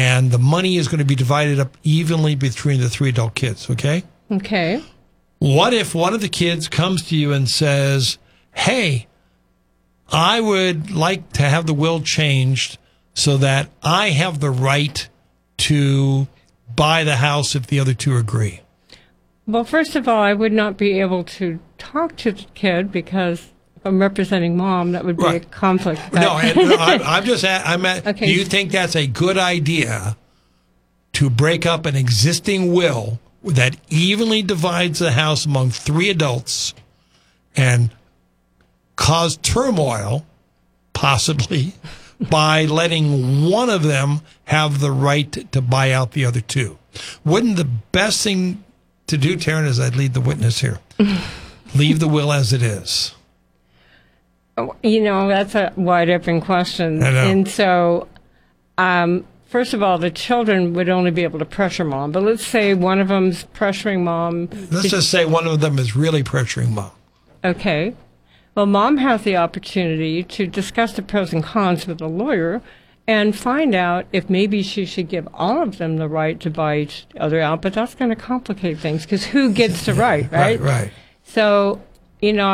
and the money is going to be divided up evenly between the 3 adult kids, okay? Okay. What if one of the kids comes to you and says, hey, I would like to have the will changed so that I have the right to buy the house if the other 2 agree? Well, first of all, I would not be able to talk to the kid because if I'm representing mom, that would be a conflict. No, I'm just okay. Do you think that's a good idea to break up an existing will that evenly divides the house among 3 adults and cause turmoil, possibly, by letting one of them have the right to buy out the other 2? Wouldn't the best thing to do, Taryn, is I'd lead the witness here. Leave the will as it is. You know, that's a wide open question. I know. And so, first of all, the children would only be able to pressure mom. But let's say one of them's pressuring mom. Let's just say one of them is really pressuring mom. Okay. Well, mom has the opportunity to discuss the pros and cons with a lawyer and find out if maybe she should give all of them the right to buy each other out. But that's going to complicate things because who gets the right, right? Right. So, you know,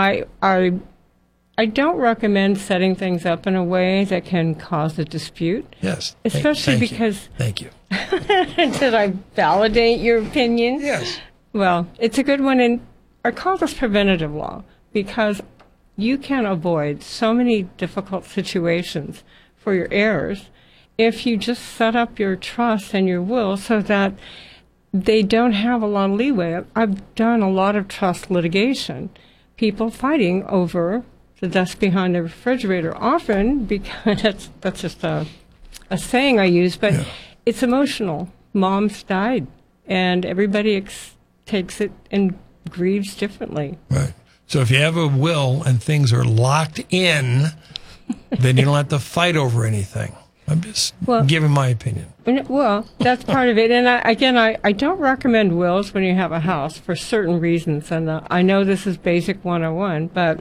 I don't recommend setting things up in a way that can cause a dispute. Yes. Especially thank because... You. Thank you. Did I validate your opinion? Yes. Well, it's a good one. And I call this preventative law because you can avoid so many difficult situations for your heirs if you just set up your trust and your will so that they don't have a lot of leeway. I've done a lot of trust litigation. People fighting over the desk behind the refrigerator, often because that's just a saying I use, but it's emotional. Mom's died, and everybody takes it and grieves differently. Right. So if you have a will and things are locked in, then you don't have to fight over anything. I'm just giving my opinion. Well, that's part of it. And I don't recommend wills when you have a house for certain reasons. And I know this is basic 101, but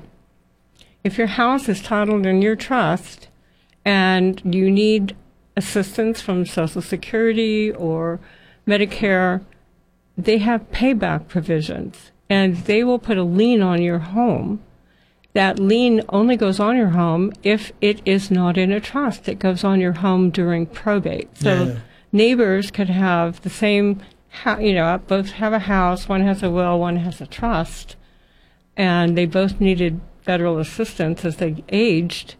if your house is titled in your trust and you need assistance from Social Security or Medicare, they have payback provisions, and they will put a lien on your home. That lien only goes on your home if it is not in a trust. It goes on your home during probate. So neighbors could have the same, both have a house, one has a will, one has a trust, and they both needed federal assistance as they aged.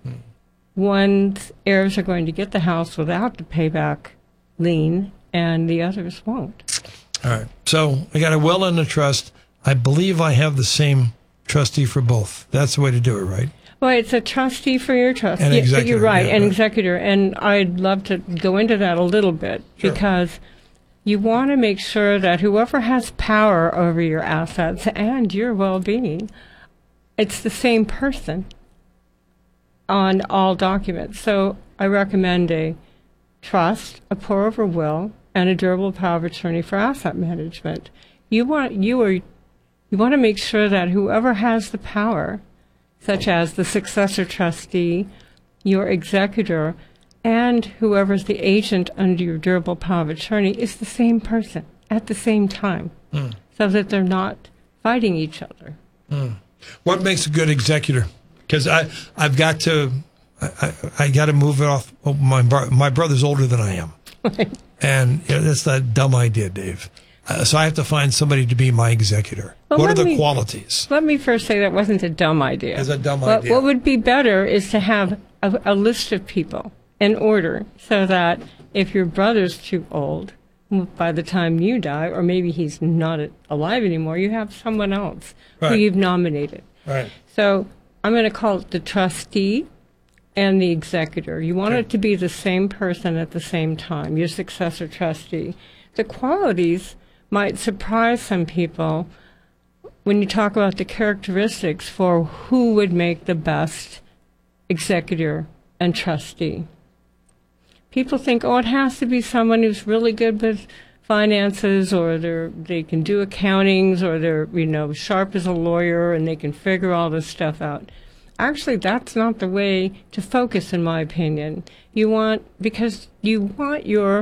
One's heirs are going to get the house without the payback lien, and the others won't. All right. So I got a will and a trust. I believe I have the same trustee for both. That's the way to do it, right? Well, it's a trustee for your trust. And executor. You're right, an executor. And I'd love to go into that a little bit because you want to make sure that whoever has power over your assets and your well-being, it's the same person on all documents. So I recommend a trust, a pour-over will, and a durable power of attorney for asset management. You want to make sure that whoever has the power, such as the successor trustee, your executor, and whoever's the agent under your durable power of attorney, is the same person at the same time, so that they're not fighting each other. What makes a good executor? Because I've got to move it off. Oh, my brother's older than I am, and that's that dumb idea, Dave. So I have to find somebody to be my executor. Well, what are the qualities? Let me first say that wasn't a dumb idea. It's a dumb idea. What would be better is to have a list of people in order so that if your brother's too old, by the time you die, or maybe he's not alive anymore, you have someone else who you've nominated. Right. So I'm going to call it the trustee and the executor. You want it to be the same person at the same time, your successor trustee. The qualities might surprise some people when you talk about the characteristics for who would make the best executor and trustee. People think, it has to be someone who's really good with finances, or they can do accountings, or they're sharp as a lawyer and they can figure all this stuff out. Actually, that's not the way to focus, in my opinion. Because you want your